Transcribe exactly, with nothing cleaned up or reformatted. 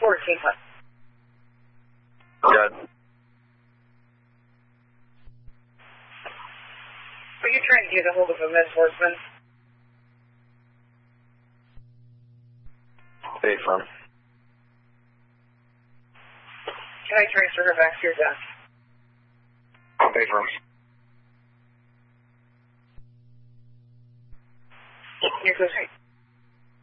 fourteen, hon. Good. Are you trying to get a hold of a Miss Horseman? Hey, from. Can I transfer her back to your desk? Hey, from. Here goes.